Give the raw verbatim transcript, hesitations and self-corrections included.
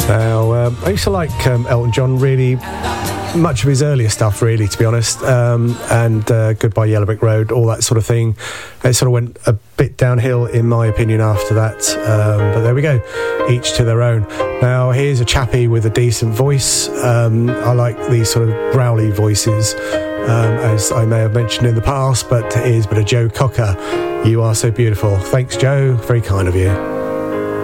Now, um, I used to like um, Elton John, really, much of his earlier stuff, really, to be honest, um, and uh, Goodbye Yellow Brick Road, all that sort of thing. It sort of went a bit downhill, in my opinion, after that, um, but there we go, each to their own. Now, here's a chappie with a decent voice. Um, I like these sort of growly voices, um, as I may have mentioned in the past, but here's a bit of Joe Cocker. You Are So Beautiful. Thanks, Joe. Very kind of you.